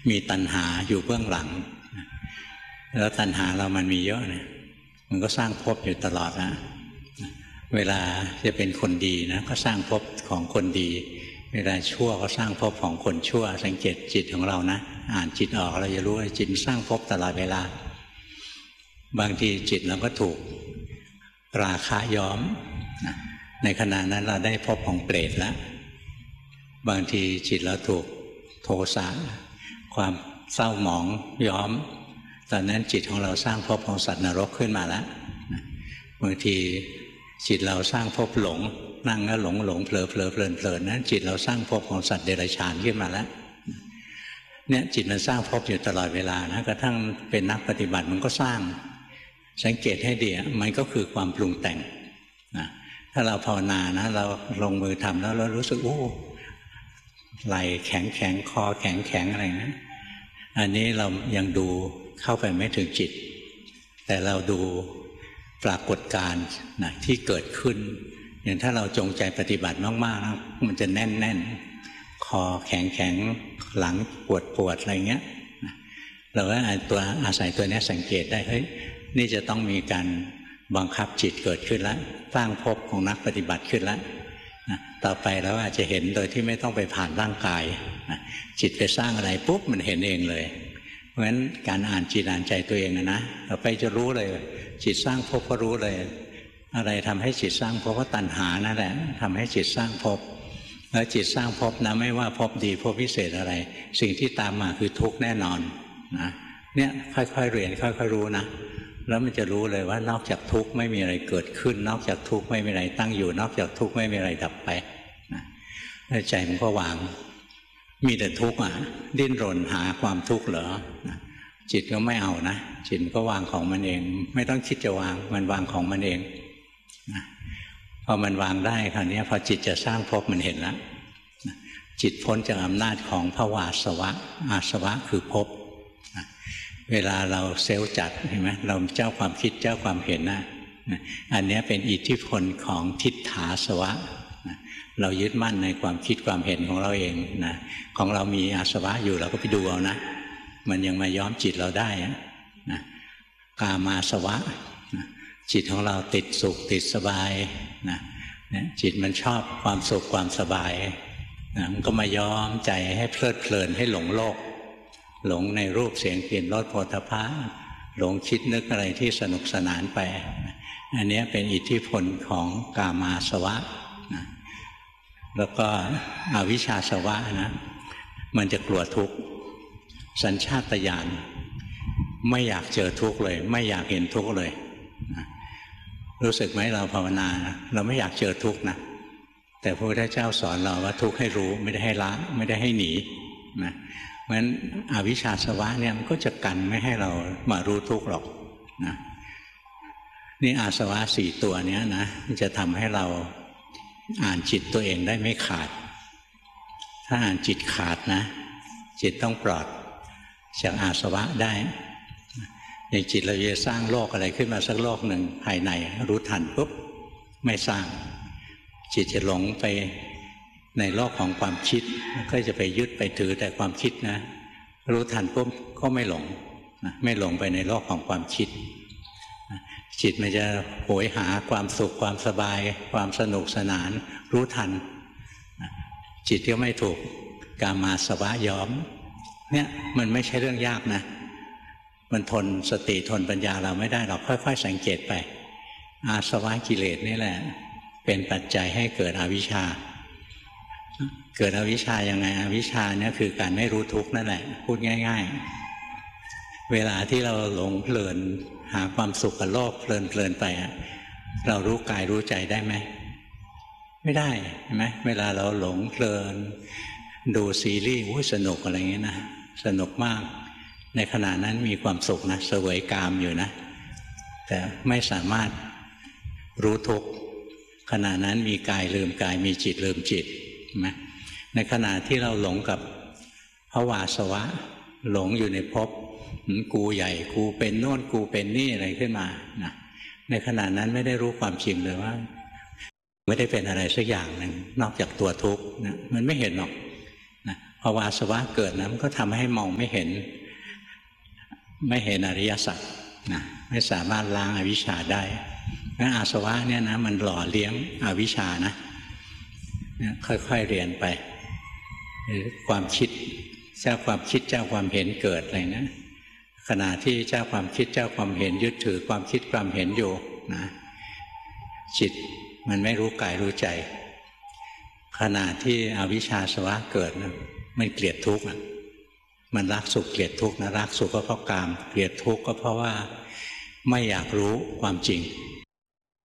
มีตัณหาอยู่เบื้องหลังแล้วตัณหาเรามันมีเยอะเนี่ยมันก็สร้างภพอยู่ตลอดนะเวลาจะเป็นคนดีนะก็สร้างภพของคนดีเวลาชั่วก็สร้างภพของคนชั่วสังเกตจิตของเรานะอ่านจิตออกเราจะรู้ว่าจิตสร้างภพตลอดเวลาบางทีจิตเราก็ถูกราคะย้อมในขณะนั้นเราได้ภพของเปรตแล้วบางทีจิตเราถูกโทสะความเศร้าหมองย้อมตอนนั้นจิตของเราสร้างภพของสัตว์นรกขึ้นมาแล้วบางทีจิตเราสร้างภพหลงนั่งแล้วหลงเผลอเพลินนั้นจิตเราสร้างภพของสัตว์เดรัจฉานขึ้นมาแล้วเนี่ยจิตมันสร้างภพอยู่ตลอดเวลานะกระทั่งเป็นนักปฏิบัติมันก็สร้างสังเกตให้ดีมันก็คือความปรุงแต่งนะถ้าเราภาวนานะเราลงมือทำแล้วเรารู้สึกโอ้ไหล่แข็งคอแข็งอะไรนะอันนี้เรายังดูเข้าไปไม่ถึงจิตแต่เราดูปรากฏการณ์นะที่เกิดขึ้นอย่างถ้าเราจงใจปฏิบัติมากๆมันจะแน่นคอแข็งหลังปวดอะไรเงี้ยเราก็อาศัยตัวนี้สังเกตได้เฮ้ยนี่จะต้องมีการบังคับจิตเกิดขึ้นแล้วสร้างภพของนักปฏิบัติขึ้นแล้วต่อไปแล้วอาจจะเห็นโดยที่ไม่ต้องไปผ่านร่างกายจิตไปสร้างอะไรปุ๊บมันเห็นเองเลยเพราะฉะนั้นการอ่านจิตอ่านใจตัวเองนะต่อไปจะรู้เลยจิตสร้างภพก็รู้เลยอะไรทำให้จิตสร้างภพก็ตัณหานั่นแหละทำให้จิตสร้างภพแล้วจิตสร้างภพนะไม่ว่าภพดีภพพิเศษอะไรสิ่งที่ตามมาคือทุกข์แน่นอนนะเนี่ยค่อยๆเรียนค่อยๆรู้นะแล้วมันจะรู้เลยว่านอกจากทุกข์ไม่มีอะไรเกิดขึ้นนอกจากทุกข์ไม่มีอะไรตั้งอยู่นอกจากทุกข์ไม่มีอะไรดับไปนะใจมันก็วางมีแต่ทุกข์ดิ้นรนหาความทุกข์เหรอจิตก็ไม่เอานะจิตก็วางของมันเองไม่ต้องคิดจะวางมันวางของมันเองนะพอมันวางได้คราวนี้พอจิตจะสร้างภพมันเห็นแล้วจิตพ้นจากอำนาจของภวาสวะอาสวะคือภพเวลาเราเซลล์จัดเห็นไหมเราเจ้าความคิดเจ้าความเห็นนะอันนี้เป็นอิทธิพลของทิฏฐาสวะเรายึดมั่นในความคิดความเห็นของเราเองนะของเรามีอาสวะอยู่เราก็ไปดูเอานะมันยังมาย้อมจิตเราได้นะกามาสวะจิตของเราติดสุขติดสบายนะจิตมันชอบความสุขความสบายนะมันก็มาย้อมใจให้เพลิดเพลินให้หลงโลกหลงในรูปเสียงกลิ่นรสโผฏฐัพพะหลงคิดนึกอะไรที่สนุกสนานไปอันนี้เป็นอิทธิพลของกามาสวะนะแล้วก็อวิชชาสวะนะมันจะกลัวทุกข์สัญชาตญาณไม่อยากเจอทุกข์เลยไม่อยากเห็นทุกข์เลยนะรู้สึกไหมเราภาวนาเราไม่อยากเจอทุกข์นะแต่พระพุทธเจ้าสอนเราว่าทุกข์ให้รู้ไม่ได้ให้ละไม่ได้ให้หนีนะเพราะฉะนั้นอวิชชาสวะเนี่ยมันก็จะกันไม่ให้เรามารู้ทุกข์หรอกนะนี่อาสวะสี่ตัวเนี้ยนะจะทำให้เราอ่านจิตตัวเองได้ไม่ขาดถ้าอ่านจิตขาดนะจิตต้องปลอดจากอาสวะได้อย่างจิตเราจะสร้างโลกอะไรขึ้นมาสักโลกหนึ่งภายในรู้ทันปุ๊บไม่สร้างจิตจะหลงไปในโลกของความคิดก็จะไปยึดไปถือแต่ความคิดนะรู้ทันปุ๊บก็ไม่หลงไม่หลงไปในโลกของความคิดจิตมันจะโหยหาความสุขความสบายความสนุกสนานรู้ทันจิตก็ไม่ถูกกามาสวะย้อมเนี่ยมันไม่ใช่เรื่องยากนะมันทนสติทนปัญญาเราไม่ได้เราค่อยๆสังเกตไปอาสวะกิเลสนี่แหละเป็นปัจจัยให้เกิดอวิชชาเกิดอวิชชายังไงอวิชชาเนี่ยคือการไม่รู้ทุกข์นั่นแหละพูดง่ายๆเวลาที่เราหลงเพลินหาความสุขกับโลกเพลินไปเรารู้กายรู้ใจได้ไหมไม่ได้ใช่ไหมเวลาเราหลงเพลินดูซีรีส์สนุกอะไรเงี้ยนะสนุกมากในขณะนั้นมีความสุขนะเสวยกามอยู่นะแต่ไม่สามารถรู้ทุกข์ขณะนั้นมีกายลืมกายมีจิตลืมจิตใช่ไหมในขณะที่เราหลงกับภวาสวะหลงอยู่ในภพกูใหญ่กูเป็นโน่นกูเป็นนี่อะไรขึ้นมานะในขณะนั้นไม่ได้รู้ความจริงเลยว่าไม่ได้เป็นอะไรสักอย่างหนึ่งนอกจากตัวทุกข์นะมันไม่เห็นหรอกนะพอภาวะอาสวะเกิดนะมันก็ทำให้มองไม่เห็นอริยสัจนะไม่สามารถล้างอวิชชาได้งั้นอาสวะเนี่ยนะมันหล่อเลี้ยงอวิชชานะค่อยๆเรียนไปความคิดเจ้าความคิดเจ้าความเห็นเกิดอะไรนะขณะที่เจ้าความคิดเจ้าความเห็นยึดถือความคิดความเห็นอยู่นะจิตมันไม่รู้กายรู้ใจขณะที่อวิชชาอาสวะเกิดนะมันเกลียดทุกข์มันรักสุขเกลียดทุกข์นะรักสุขก็เพราะกามเกลียดทุกข์ก็เพราะว่าไม่อยากรู้ความจริง